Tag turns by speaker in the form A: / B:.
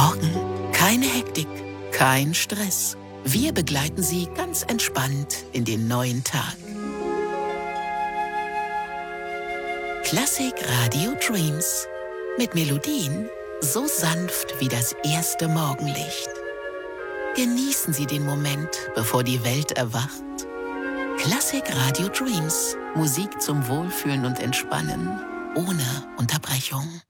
A: Morgen keine Hektik, kein Stress. Wir begleiten Sie ganz entspannt in den neuen Tag. Classic Radio Dreams. Mit Melodien so sanft wie das erste Morgenlicht. Genießen Sie den Moment, bevor die Welt erwacht. Classic Radio Dreams. Musik zum Wohlfühlen und Entspannen. Ohne Unterbrechung.